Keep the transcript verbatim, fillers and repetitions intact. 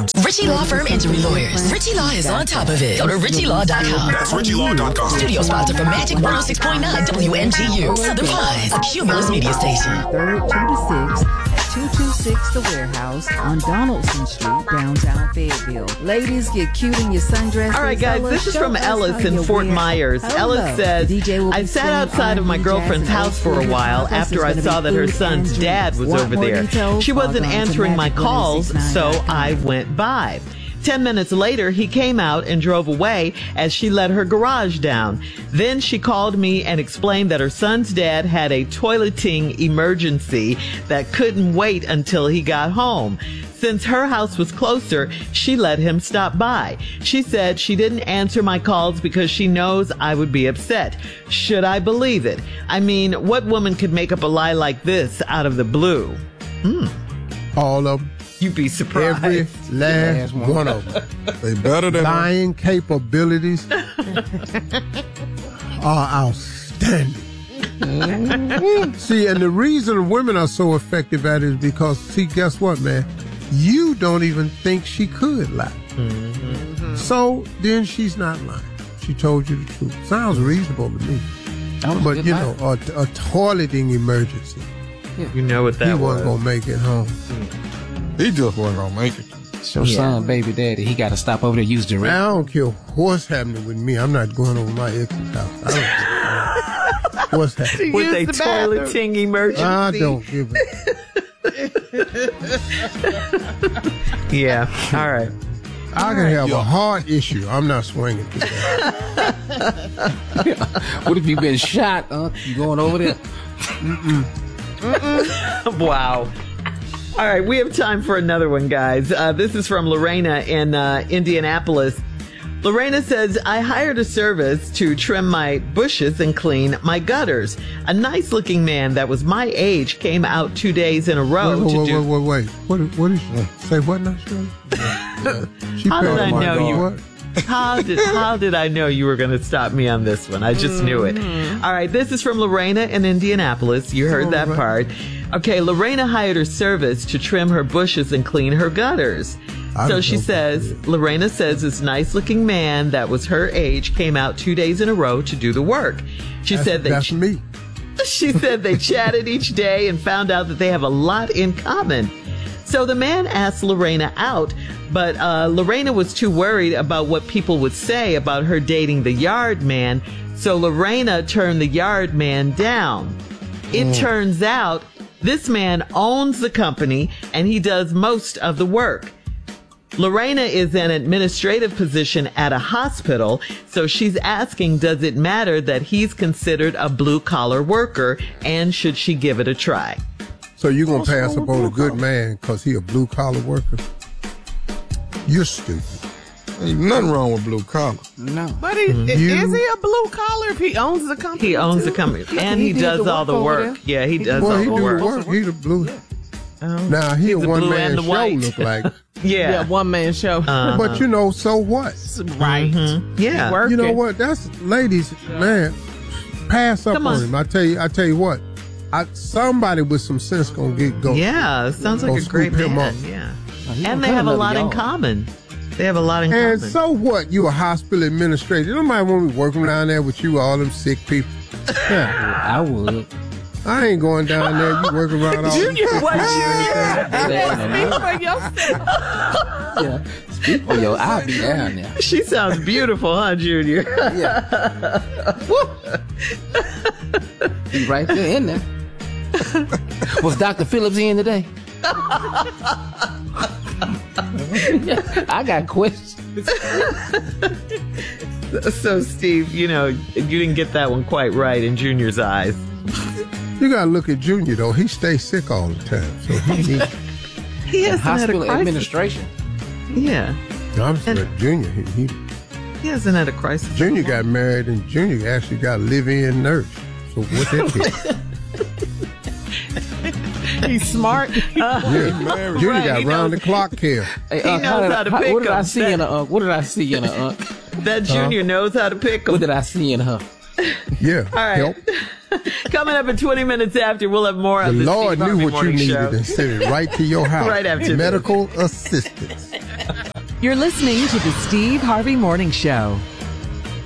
com. Richie Law Firm Injury Lawyers. Richie Law is on top of it. Go to richie law dot com. That's richie law dot com. Studio sponsor for Magic one oh six point nine W N G U. Southern Pines, a Cumulus media station. Third, two to six. two two six The Warehouse on Donaldson Street, downtown Fayetteville. Ladies, get cute in your sundresses. All right, guys, this is from Ellis in Fort Myers. Ellis says, I sat outside of my girlfriend's house for a while after I saw that her son's dad was over there. She wasn't answering my calls, so I went by. Ten minutes later, he came out and drove away as she let her garage down. Then she called me and explained that her son's dad had a toileting emergency that couldn't wait until he got home. Since her house was closer, she let him stop by. She said she didn't answer my calls because she knows I would be upset. Should I believe it? I mean, what woman could make up a lie like this out of the blue? Hmm. All of them. You'd be surprised. Every last one. one of them. They better than lying capabilities are outstanding. See, and the reason women are so effective at it is because, see, guess what, man? You don't even think she could lie. Mm-hmm. So then she's not lying. She told you the truth. Sounds reasonable to me. But, you know, a, a toileting emergency. Yeah. You know what that he was. He wasn't going to make it home. Mm. He just wasn't going to make it. So yeah. Son, baby daddy, he got to stop over there and use the I don't care what's happening with me. I'm not going over my ex's house. I don't care. What's happening? With a toileting emergency. I don't give a Yeah. All right. I can have Yo. a heart issue. I'm not swinging through that. What if you been shot? Huh? You going over there? Mm-mm. Mm-mm. Wow. All right, we have time for another one, guys. Uh, this is from Lorena in uh, Indianapolis. Lorena says, I hired a service to trim my bushes and clean my gutters. A nice-looking man that was my age came out two days in a row wait, wait, to wait, do... Wait, wait, wait. What, what did she say? What now, Shirley? Yeah. How did I know God. you... What? How did how did I know you were going to stop me on this one? I just mm-hmm. knew it. All right, this is from Lorena in Indianapolis. You heard oh, that right. part. Okay, Lorena hired her service to trim her bushes and clean her gutters. I so she says, Lorena says this nice-looking man that was her age came out two days in a row to do the work. She that's, said they that's ch- me. She said they chatted each day and found out that they have a lot in common. So the man asked Lorena out, but uh, Lorena was too worried about what people would say about her dating the yard man. So Lorena turned the yard man down. It mm. turns out this man owns the company and he does most of the work. Lorena is in an administrative position at a hospital, so she's asking, does it matter that he's considered a blue-collar worker, and should she give it a try? So you're going to pass up on a good man because he a blue-collar worker? You're stupid. Ain't nothing wrong with blue collar. No. But he, you, is he a blue collar if he owns the company? He owns too? the company. And he, he does all the work. Yeah, he does well, all he the do work. The work. He the blue. Yeah. Oh. Now, he a one-man show white. look like. yeah. Yeah, one-man show. Uh-huh. But, you know, so what? Right. Mm-hmm. Yeah. You know what? That's, ladies, man, pass up Come on. on him. I tell you, I tell you what. I, somebody with some sense gonna get going. Yeah, sounds like a great man. Yeah. Oh, and they have a lot in common. They have a lot in and common. And so what? You a hospital administrator. Nobody want me working down there with you, all them sick people. Yeah. I would. I ain't going down there. You working around all Junior, them what, Junior? Speak for yourself. Yeah. Speak for your, I'll be down there. She sounds beautiful, huh, Junior? Yeah. He's right there in there. Was Doctor Phillips in today? I got questions. So, Steve, you know, you didn't get that one quite right in Junior's eyes. You gotta look at Junior though. He stays sick all the time, so he needs. He has hospital administration. Yeah. No, I'm saying Junior. He, he he hasn't had a crisis. Junior got married, and Junior actually got a live-in nurse. So what that He's smart. Uh, yeah. Junior right, got round-the-clock care. Hey, he uh, knows how, how to how, pick What did them. I see that, in her? Uh, what did I see in her? Uh, that Junior uh, knows how to pick them. What did I see in her? Yeah. All right. Help. Coming up in twenty minutes after, we'll have more of the the Lord Steve knew Harvey what you Morning needed Show. and sent it right to your house. Right after medical this. assistance. You're listening to the Steve Harvey Morning Show.